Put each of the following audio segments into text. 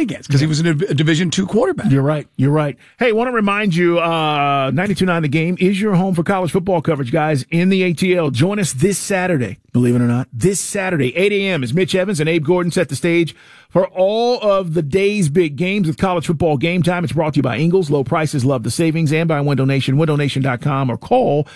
against because he was a Division II quarterback. You're right. You're right. Hey, want to remind you, 92.9 The Game is your home for college football coverage, guys, in the ATL. Join us this Saturday, believe it or not. This Saturday, 8 a.m. as Mitch Evans and Abe Gordon set the stage for all of the day's big games with college football Game Time. It's brought to you by Ingles. Low prices, love the savings, and by Window Nation, windownation.com, or call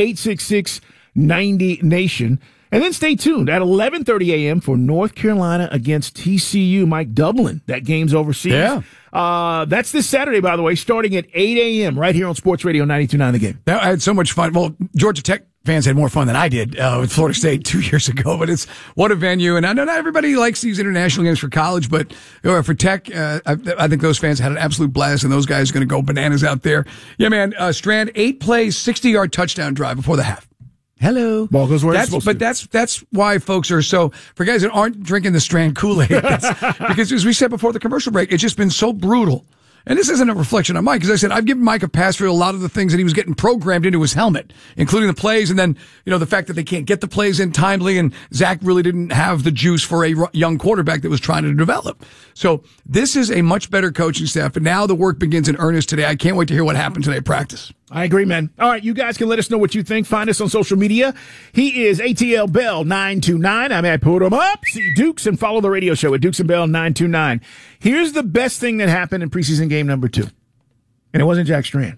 866-90-NATION. And then stay tuned at 11:30 a.m. for North Carolina against TCU. Mike Dublin. That game's overseas. Yeah. That's this Saturday, by the way, starting at 8 a.m. right here on Sports Radio 92.9 The Game. I had so much fun. Well, Georgia Tech fans had more fun than I did with Florida State 2 years ago. But it's what a venue. And I know not everybody likes these international games for college, but for Tech, I think those fans had an absolute blast, and those guys are going to go bananas out there. Yeah, man. Strand, 8 plays, 60-yard touchdown drive before the half. Hello. Ball goes where it's supposed to. But that's why folks are so, for guys that aren't drinking the Strand Kool-Aid, because as we said before the commercial break, it's just been so brutal. And this isn't a reflection on Mike, because I said I've given Mike a pass for a lot of the things that he was getting programmed into his helmet, including the plays, and then, the fact that they can't get the plays in timely, and Zach really didn't have the juice for a young quarterback that was trying to develop. So this is a much better coaching staff, and now the work begins in earnest today. I can't wait to hear what happened today at practice. I agree, man. All right, you guys can let us know what you think. Find us on social media. He is ATL Bell 929. I'm at Put 'em Up. See Dukes, and follow the radio show at Dukes and Bell 929. Here's the best thing that happened in preseason game number 2. And it wasn't Jack Strand.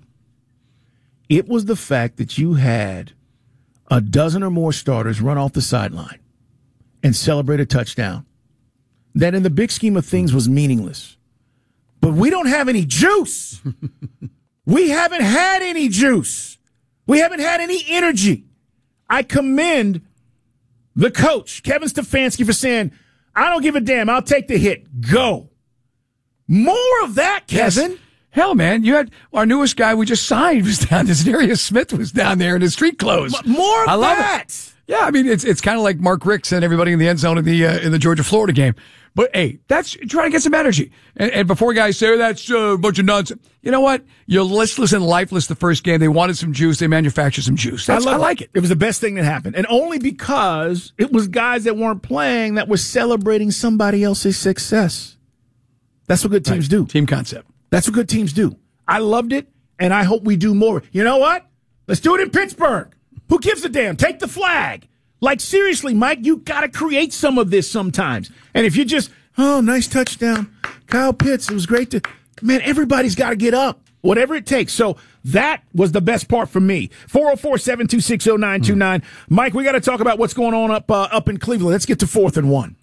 It was the fact that you had a dozen or more starters run off the sideline and celebrate a touchdown. That in the big scheme of things was meaningless. But we don't have any juice. We haven't had any juice. We haven't had any energy. I commend the coach, Kevin Stefanski, for saying, I don't give a damn. I'll take the hit. Go. More of that, Kevin. Yes. Hell, man, you had our newest guy we just signed was down. Darius Smith was down there in his street clothes. More of that. Yeah, I mean, it's kind of like Mark Richt and everybody in the end zone in the Georgia-Florida game. But, hey, that's trying to get some energy. And before guys say, that's a bunch of nonsense, you know what? You're listless and lifeless the first game. They wanted some juice. They manufactured some juice. I like it. It was the best thing that happened. And only because it was guys that weren't playing that were celebrating somebody else's success. That's what good teams do. Team concept. That's what good teams do. I loved it, and I hope we do more. You know what? Let's do it in Pittsburgh. Who gives a damn? Take the flag. Like, seriously, Mike, you got to create some of this sometimes. And if you just, nice touchdown. Kyle Pitts, it was great to, man, everybody's got to get up, whatever it takes. So that was the best part for me. 404-726-0929. Mike, we got to talk about what's going on up in Cleveland. Let's get to 4th and 1.